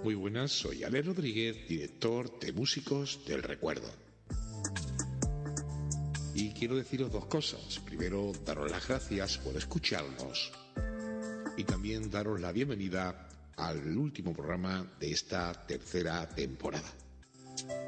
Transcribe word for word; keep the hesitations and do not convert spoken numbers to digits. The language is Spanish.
Muy buenas, soy Ale Rodríguez, director de Músicos del Recuerdo. Y quiero deciros dos cosas. Primero, daros las gracias por escucharnos. Y también daros la bienvenida al último programa de esta tercera temporada.